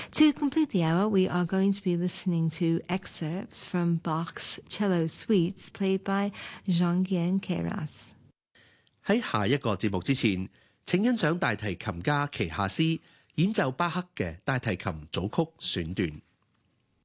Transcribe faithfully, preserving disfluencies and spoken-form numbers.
To complete the hour, we are going to be listening to excerpts from Bach's cello suites played by Jean-Guyen Queyras. 喺下一個節目之前，請欣賞大提琴家旗下斯演奏巴克嘅大提琴組曲選段。